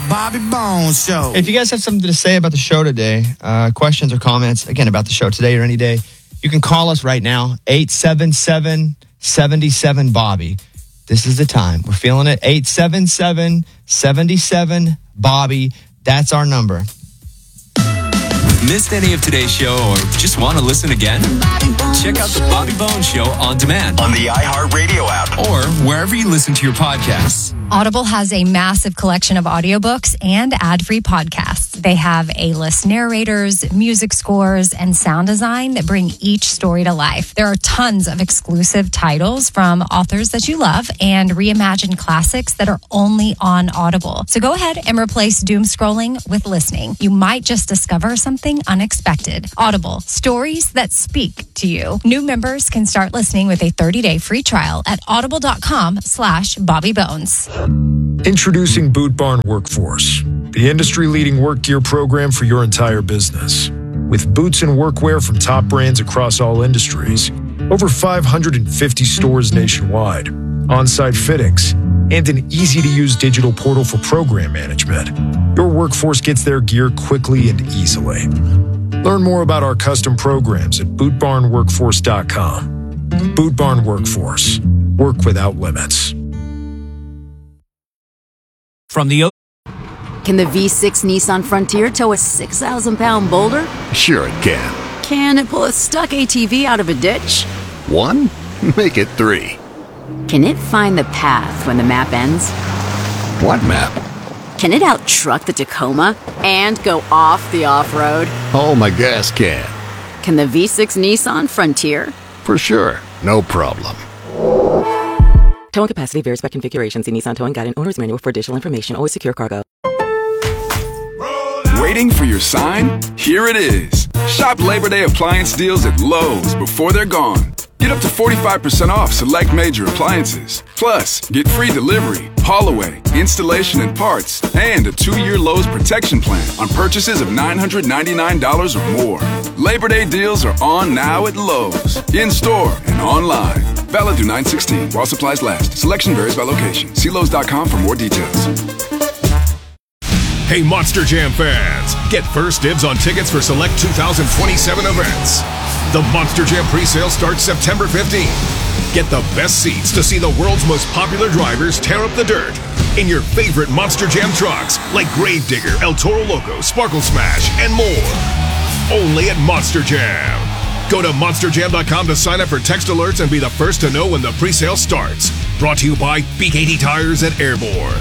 Bobby Bones Show. If you guys have something to say about the show today, questions or comments, again, about the show today or any day, you can call us right now, 877-77-Bobby. This is the time. We're feeling it. 877-77-Bobby. That's our number. Missed any of today's show or just want to listen again? Check out the Bobby Bones Show on demand on the iHeartRadio app or wherever you listen to your podcasts. Audible has a massive collection of audiobooks and ad-free podcasts. They have A-list narrators, music scores, and sound design that bring each story to life. There are tons of exclusive titles from authors that you love and reimagined classics that are only on Audible. So go ahead and replace doom scrolling with listening. You might just discover something unexpected. Audible, stories that speak to you. New members can start listening with a 30-day free trial at audible.com/BobbyBones. Introducing Boot Barn Workforce, the industry-leading work gear program for your entire business. With boots and workwear from top brands across all industries, over 550 stores nationwide, on-site fittings, and an easy-to-use digital portal for program management, your workforce gets their gear quickly and easily. Learn more about our custom programs at bootbarnworkforce.com. Boot Barn Workforce. Work without limits. From the Can the V6 Nissan Frontier tow a 6,000-pound boulder? Sure it can. Can it pull a stuck ATV out of a ditch? 1? Make it 3. Can it find the path when the map ends? What map? Can it out-truck the Tacoma and go off the off-road? Oh, my gas can. Can the V6 Nissan Frontier? For sure. No problem. Towing capacity varies by configuration. See Nissan Towing Guide and Owner's Manual for additional information. Always secure cargo. Waiting for your sign? Here it is. Shop Labor Day appliance deals at Lowe's before they're gone. Get up to 45% off select major appliances. Plus, get free delivery, haul away, installation and parts, and a 2-year Lowe's protection plan on purchases of $999 or more. Labor Day deals are on now at Lowe's, in-store and online. Valid through 9/16 while supplies last. Selection varies by location. See Lowe's.com for more details. Hey, Monster Jam fans! Get first dibs on tickets for select 2027 events. The Monster Jam pre-sale starts September 15th. Get the best seats to see the world's most popular drivers tear up the dirt in your favorite Monster Jam trucks like Gravedigger, El Toro Loco, Sparkle Smash, and more. Only at Monster Jam. Go to monsterjam.com to sign up for text alerts and be the first to know when the pre-sale starts. Brought to you by Beak80 Tires at Airborne.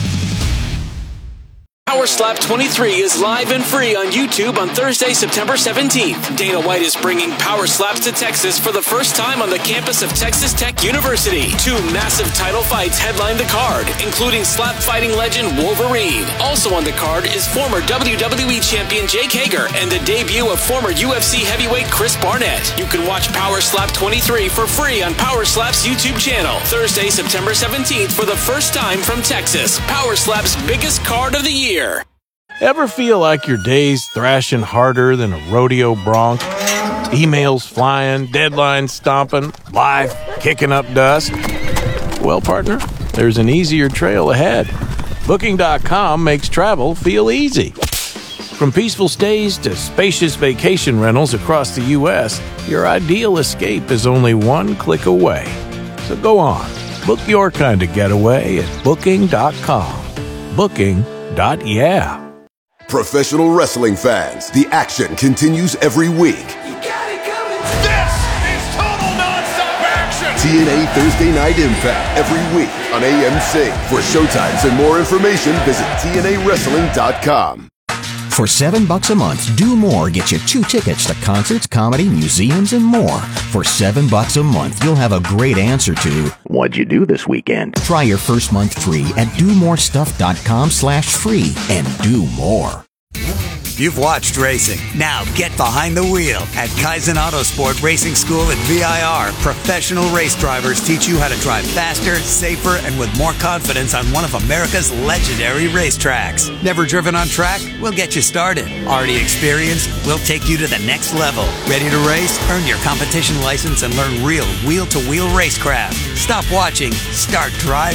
Power Slap 23 is live and free on YouTube on Thursday, September 17th. Dana White is bringing Power Slaps to Texas for the first time on the campus of Texas Tech University. 2 massive title fights headline the card, including slap fighting legend Wolverine. Also on the card is former WWE champion Jake Hager and the debut of former UFC heavyweight Chris Barnett. You can watch Power Slap 23 for free on Power Slap's YouTube channel. Thursday, September 17th for the first time from Texas. Power Slap's biggest card of the year. Ever feel like your day's thrashing harder than a rodeo bronc? Emails flying, deadlines stomping, life kicking up dust? Well, partner, there's an easier trail ahead. Booking.com makes travel feel easy. From peaceful stays to spacious vacation rentals across the U.S., your ideal escape is only one click away. So go on, book your kind of getaway at Booking.com. Booking.yeah. Professional wrestling fans, the action continues every week. This is total nonstop action! TNA Thursday Night Impact every week on AMC. For showtimes and more information, visit TNAWrestling.com. For $7 a month, Do More gets you 2 tickets to concerts, comedy, museums, and more. For $7 a month, you'll have a great answer to, what'd you do this weekend? Try your first month free at domorestuff.com/free and do more. You've watched racing. Now get behind the wheel. At Kaizen Autosport Racing School at VIR, professional race drivers teach you how to drive faster, safer, and with more confidence on one of America's legendary racetracks. Never driven on track? We'll get you started. Already experienced? We'll take you to the next level. Ready to race? Earn your competition license and learn real wheel-to-wheel racecraft. Stop watching. Start driving.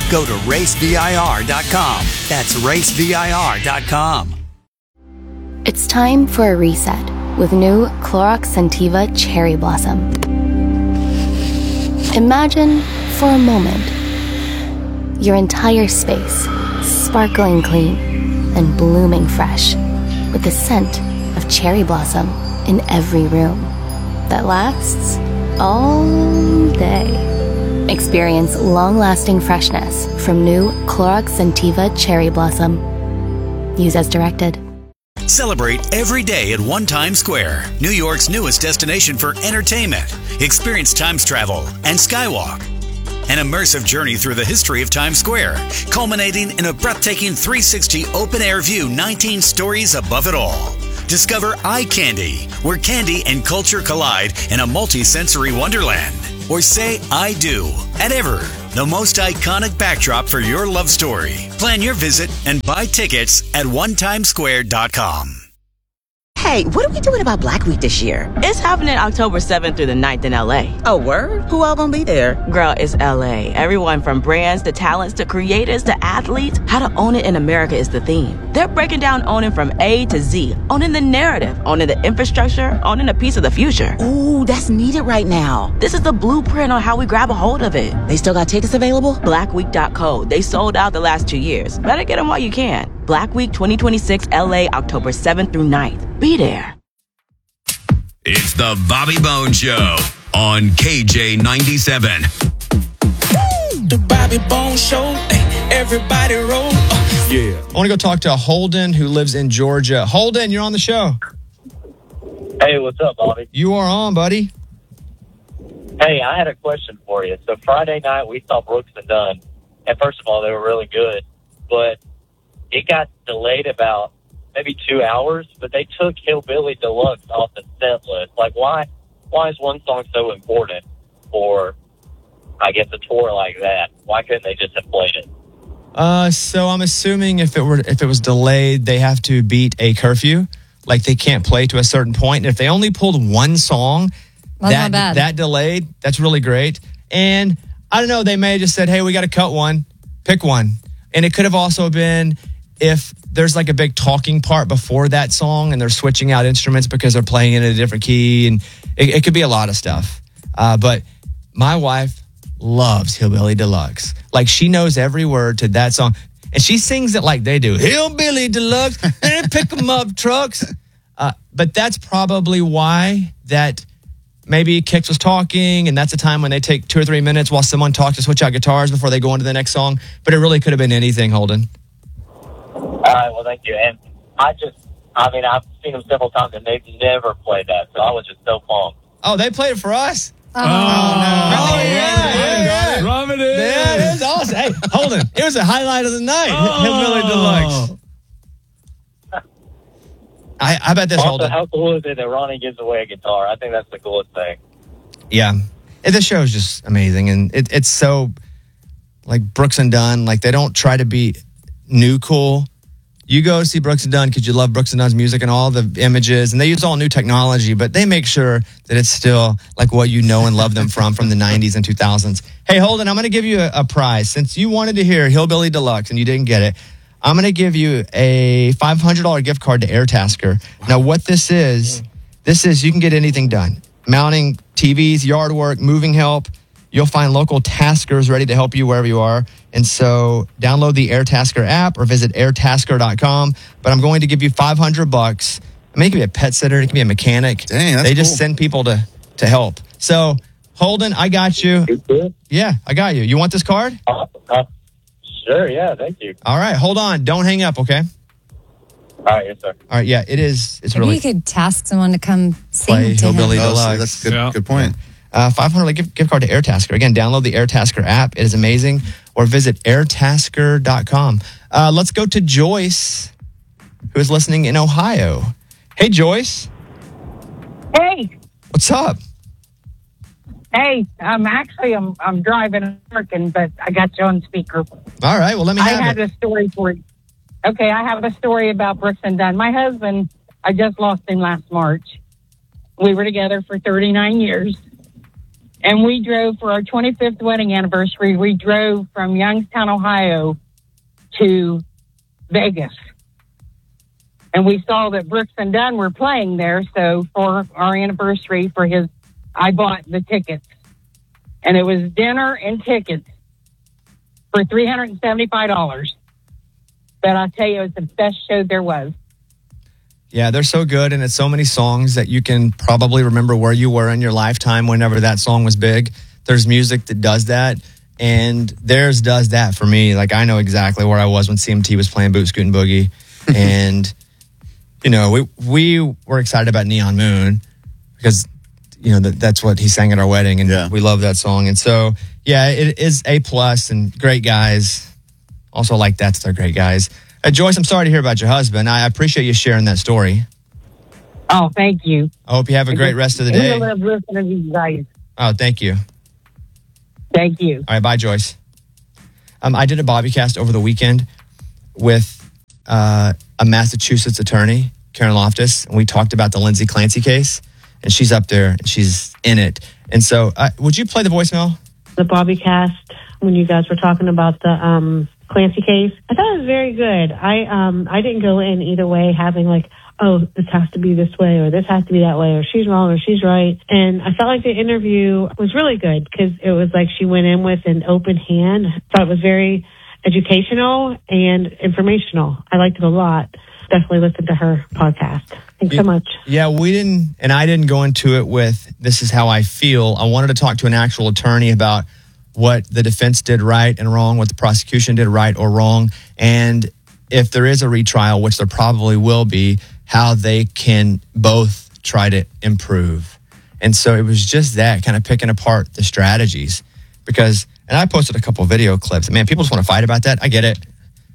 Go to racevir.com. That's racevir.com. It's time for a reset with new Clorox Scentiva Cherry Blossom. Imagine, for a moment, your entire space sparkling clean and blooming fresh with the scent of cherry blossom in every room that lasts all day. Experience long-lasting freshness from new Clorox Scentiva Cherry Blossom. Use as directed. Celebrate every day at One Times Square, New York's newest destination for entertainment. Experience Times Travel and Skywalk, an immersive journey through the history of Times Square, culminating in a breathtaking 360 open-air view, 19 stories above it all. Discover Eye Candy, where candy and culture collide in a multi-sensory wonderland. Or say I do at Ever, the most iconic backdrop for your love story. Plan your visit and buy tickets at onetimesquare.com. Hey, what are we doing about Black Week this year? It's happening October 7th through the 9th in LA. Oh, word? Who all gonna be there? Girl, it's LA. Everyone from brands to talents to creators to athletes. How to own it in America is the theme. They're breaking down owning from A to Z. Owning the narrative, owning the infrastructure, owning a piece of the future. Ooh, that's needed right now. This is the blueprint on how we grab a hold of it. They still got tickets available? Blackweek.co. They sold out the last 2 years. Better get them while you can. Black Week 2026 LA, October 7th through 9th. Be there. It's the Bobby Bone Show on KJ97. The Bobby Bone Show. Everybody roll. Yeah. I want to go talk to Holden, who lives in Georgia. Holden, you're on the show. Hey, what's up, Bobby? You are on, buddy. Hey, I had a question for you. So Friday night, we saw Brooks and Dunn. And first of all, they were really good. But it got delayed about maybe 2 hours, but they took Hillbilly Deluxe off the set list. Like, why is one song so important for, I guess, a tour like that? Why couldn't they just have played it? So I'm assuming if it was delayed, they have to beat a curfew. Like, they can't play to a certain point. And if they only pulled one song, that delayed, that's really great. And I don't know, they may have just said, hey, we got to cut one, pick one. And it could have also been if there's like a big talking part before that song and they're switching out instruments because they're playing it in a different key. And it could be a lot of stuff. But my wife loves Hillbilly Deluxe. Like, she knows every word to that song. And she sings it like they do. Hillbilly Deluxe, and pick 'em up trucks. But that's probably why that maybe Kix was talking, and that's a time when they take 2 or 3 minutes while someone talks to switch out guitars before they go on to the next song. But it really could have been anything, Holden. All right, well, thank you. And I've seen them several times, and they've never played that, so I was just so pumped. Oh, they played it for us? Oh, no. Oh, yeah. Rub it in. Yeah, it is awesome. Hey, Holden, it was a highlight of the night. Hillbilly Deluxe. I bet this, also, Holden. how cool is it that Ronnie gives away a guitar? I think that's the coolest thing. Yeah. The show is just amazing. And it's so, like, Brooks and Dunn, like, they don't try to be new cool. You go see Brooks and Dunn because you love Brooks and Dunn's music and all the images, and they use all new technology, but they make sure that it's still like what you know and love them from the 90s and 2000s. Hey, Holden, I'm going to give you a prize. Since you wanted to hear Hillbilly Deluxe and you didn't get it, I'm going to give you a $500 gift card to Airtasker. Wow. Now, what this is you can get anything done. Mounting TVs, yard work, moving help. You'll find local taskers ready to help you wherever you are. And so download the Airtasker app or visit airtasker.com. But I'm going to give you $500. I mean, it could be a pet sitter. It could be a mechanic. Dang, that's They just cool. send people to help. So, Holden, I got you. Yeah, I got you. You want this card? Sure, yeah, thank you. All right, hold on. Don't hang up, okay? All right, yes, sir. All right, yeah, it is. It's Maybe really you could task someone to come play sing to Hillbilly him. Deluxe. That's a good point. $500 gift card to Airtasker. Again, download the Airtasker app. It is amazing. Or visit airtasker.com. Let's go to Joyce, who is listening in Ohio. Hey, Joyce. Hey. What's up? Hey, I'm driving and working, but I got you on speaker. All right, well, let me I have had a story for you. Okay, I have a story about Brooks and Dunn. My husband, I just lost him last March. We were together for 39 years. And we drove for our 25th wedding anniversary. We drove from Youngstown, Ohio to Vegas. And we saw that Brooks and Dunn were playing there. So for our anniversary I bought the tickets. And it was dinner and tickets for $375. But I'll tell you, it was the best show there was. Yeah, they're so good, and it's so many songs that you can probably remember where you were in your lifetime whenever that song was big. There's music that does that, and theirs does that for me. Like, I know exactly where I was when CMT was playing Boot Scootin' Boogie, and, you know, we were excited about Neon Moon because, you know, that's what he sang at our wedding, and we love that song. And so, yeah, it is A+, and great guys. Also like that's they're great guys. Joyce, I'm sorry to hear about your husband. I appreciate you sharing that story. Oh, thank you. I hope you have a great rest of the day. I love listening to you guys. Oh, thank you. Thank you. All right, bye, Joyce. I did a Bobbycast over the weekend with a Massachusetts attorney, Karen Loftus, and we talked about the Lindsay Clancy case, and she's up there, and she's in it. And so, would you play the voicemail? The Bobbycast, when you guys were talking about the Clancy case, I thought it was very good. I didn't go in either way having like, oh, this has to be this way or this has to be that way or she's wrong or she's right. And I felt like the interview was really good because it was like she went in with an open hand. I thought it was very educational and informational. I liked it a lot. Definitely listen to her podcast. Thanks so much. Yeah, I didn't go into it with, this is how I feel. I wanted to talk to an actual attorney about what the defense did right and wrong, what the prosecution did right or wrong, and if there is a retrial, which there probably will be, how they can both try to improve. And so it was just that, kind of picking apart the strategies. Because, and I posted a couple of video clips. Man, people just want to fight about that. I get it.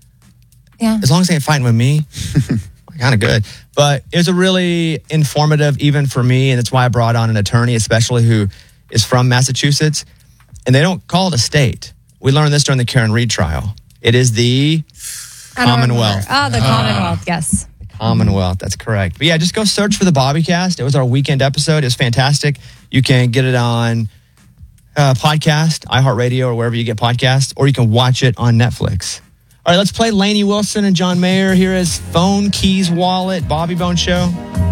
Yeah. As long as they ain't fighting with me, kind of good. But it was a really informative, even for me, and that's why I brought on an attorney, especially who is from Massachusetts. And they don't call it a state. We learned this during the Karen Reed trial. It is the Commonwealth. Oh, the Commonwealth, yes. The Commonwealth, that's correct. But yeah, just go search for the Bobbycast. It was our weekend episode. It was fantastic. You can get it on podcast, iHeartRadio, or wherever you get podcasts, or you can watch it on Netflix. All right, let's play Lainey Wilson and John Mayer. Here is Phone, Keys, Wallet, Bobby Bone Show.